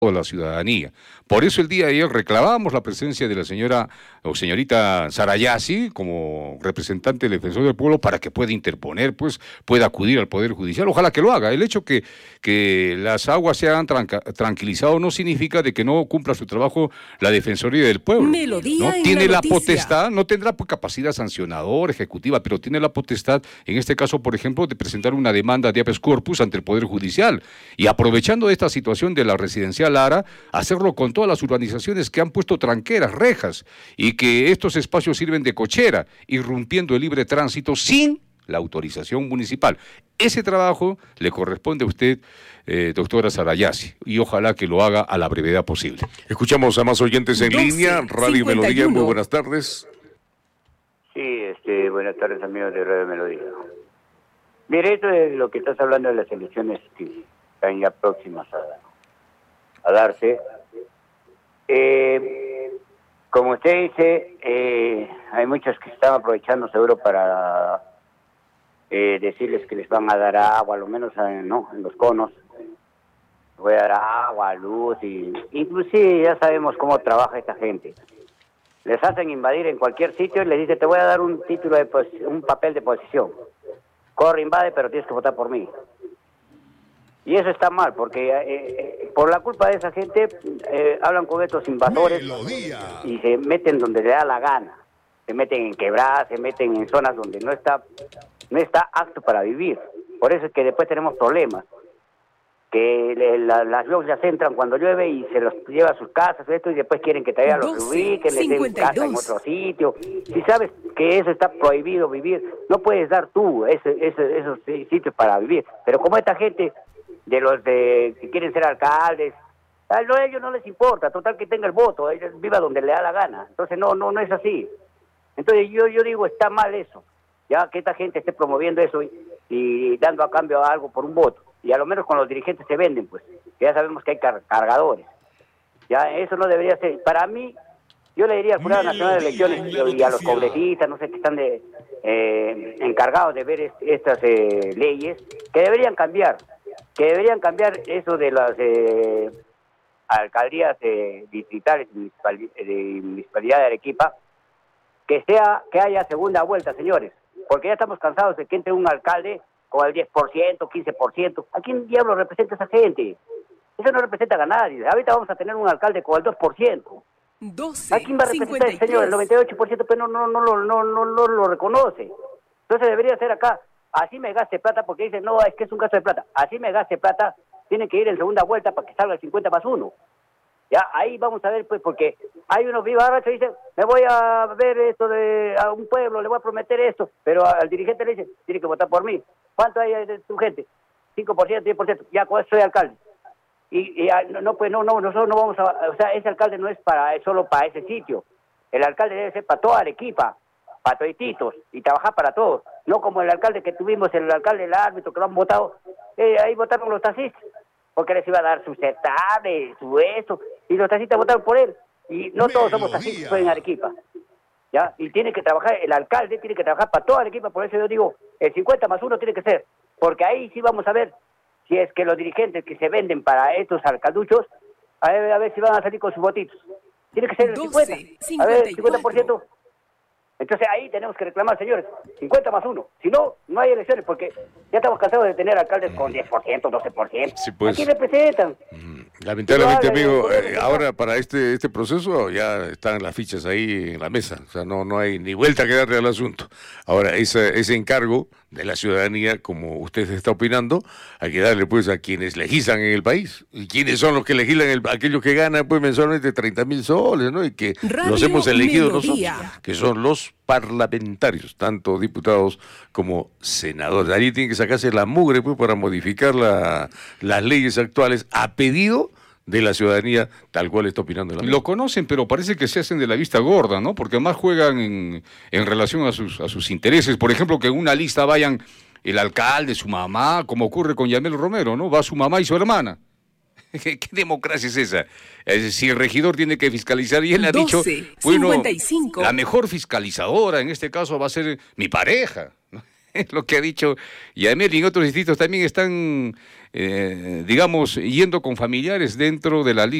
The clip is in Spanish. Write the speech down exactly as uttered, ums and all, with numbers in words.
de la ciudadanía. Por eso el día de ayer reclamábamos la presencia de la señora o señorita Sarayassi como representante del Defensor del Pueblo para que pueda interponer, pues pueda acudir al Poder Judicial. Ojalá que lo haga. El hecho que, que las aguas se hayan tranca, tranquilizado no significa de que no cumpla su trabajo la Defensoría del Pueblo. Melodía ¿no? en Tiene la la noticia. potestad, no tendrá pues, capacidad sancionadora, ejecutiva, pero tiene la potestad, en este caso, por ejemplo, de presentar una demanda de habeas corpus ante el Poder Judicial. Y aprovechando esta situación de la residencial Lara, hacerlo con todas las urbanizaciones que han puesto tranqueras, rejas, y que estos espacios sirven de cochera, irrumpiendo el libre tránsito sin la autorización municipal. Ese trabajo le corresponde a usted, eh, doctora Sarayassi, y ojalá que lo haga a la brevedad posible. Escuchamos a más oyentes en doce, línea. Radio cincuenta y Melodía, uno. muy buenas tardes. Sí, este, buenas tardes amigos de Radio Melodía. Mire, esto es lo que estás hablando de las elecciones que están ya próximas a, a darse. Eh, como usted dice, eh, hay muchos que están aprovechando seguro para eh, decirles que les van a dar agua, a lo menos en, no, en los conos. Voy a dar agua, luz, y inclusive ya sabemos cómo trabaja esta gente. Les hacen invadir en cualquier sitio y les dice, te voy a dar un título de un papel de posesión. Corre, invade, pero tienes que votar por mí. Y eso está mal, porque eh, eh, por la culpa de esa gente eh, hablan con estos invasores Melodía. Y se meten donde le da la gana. Se meten en quebradas, se meten en zonas donde no está, no está apto para vivir. Por eso es que después tenemos problemas. Que le, la, las lluvias entran cuando llueve y se los lleva a sus casas esto y después quieren que todavía los ubiquen, les den casa en otro sitio. Si sabes que eso está prohibido vivir, no puedes dar tú ese, ese, esos sitios para vivir. Pero como esta gente de los de que quieren ser alcaldes, a ellos no les importa, total que tenga el voto, ellos viva donde le da la gana. Entonces no, no, no es así. Entonces yo, yo digo, está mal eso, ya que esta gente esté promoviendo eso y, y dando a cambio algo por un voto. Y a lo menos con los dirigentes se venden, pues, que ya sabemos que hay car cargadores. Ya, eso no debería ser. Para mí, yo le diría al Jurado Nacional de Elecciones y a los congresistas, no sé, que están de, eh, encargados de ver est estas eh, leyes, que deberían cambiar, que deberían cambiar eso de las eh, alcaldías eh, distritales de Municipalidad de Arequipa, que sea, que haya segunda vuelta, señores, porque ya estamos cansados de que entre un alcalde con el diez por ciento, quince por ciento. ¿A quién diablo representa esa gente? Eso no representa a nadie. Ahorita vamos a tener un alcalde con el dos por ciento. doce, ¿A quién va a representar el señor? El noventa y ocho por ciento pero no, no, no, no, no, no, no lo reconoce. Entonces debería ser acá, así me gaste plata, porque dicen, no, es que es un gasto de plata. Así me gaste plata, tiene que ir en segunda vuelta para que salga el cincuenta más uno. Ya, ahí vamos a ver, pues, porque hay unos vivarachos que dicen, me voy a ver esto de a un pueblo, le voy a prometer esto, pero al dirigente le dice, tiene que votar por mí. ¿Cuánto hay de tu gente? cinco por ciento, diez por ciento, ya con eso soy alcalde. Y, y no, pues no, no, nosotros no vamos a, o sea, ese alcalde no es para solo para ese sitio. El alcalde debe ser para toda Arequipa, para todititos, y trabajar para todos. No como el alcalde que tuvimos, el alcalde del árbitro, que lo han votado, eh, ahí votaron los taxistas, porque les iba a dar su certamen, su eso, y los taxistas votaron por él. Y no todos somos taxistas en Arequipa. ¿Ya? Y tiene que trabajar, el alcalde tiene que trabajar para toda la equipa, por eso yo digo, el cincuenta más uno tiene que ser, porque ahí sí vamos a ver si es que los dirigentes que se venden para estos alcalduchos, a ver, a ver si van a salir con sus votitos. Tiene que ser el cincuenta, a ver, el cincuenta por ciento. Entonces ahí tenemos que reclamar, señores, cincuenta más uno. Si no, no hay elecciones, porque ya estamos cansados de tener alcaldes con diez por ciento, doce por ciento. Sí, pues. ¿A quién representan? Lamentablemente, Igual, amigo, eh, eh, ahora para este este proceso ya están las fichas ahí en la mesa, o sea, no no hay ni vuelta que darle al asunto. Ahora, ese, ese encargo de la ciudadanía, como usted está opinando, hay que darle pues a quienes legislan en el país. ¿Y quiénes son los que legislan? El, aquellos que ganan pues mensualmente treinta mil soles, ¿no? Y que Radio los hemos elegido Melodía. nosotros, que son los parlamentarios, tanto diputados como senadores. Ahí tienen que sacarse la mugre pues para modificar la, las leyes actuales a pedido de la ciudadanía, tal cual está opinando la Lo conocen, pero parece que se hacen de la vista gorda, ¿no? Porque más juegan en, en relación a sus, a sus intereses. Por ejemplo, que en una lista vayan el alcalde, su mamá, como ocurre con Yamel Romero, ¿no? Va su mamá y su hermana. ¿Qué, qué democracia es esa? Es, si el regidor tiene que fiscalizar, y él ha dicho, bueno, cincuenta y cinco. la mejor fiscalizadora en este caso va a ser mi pareja, ¿no? Es lo que ha dicho Yamel, y en otros distritos también están eh, digamos, yendo con familiares dentro de la lista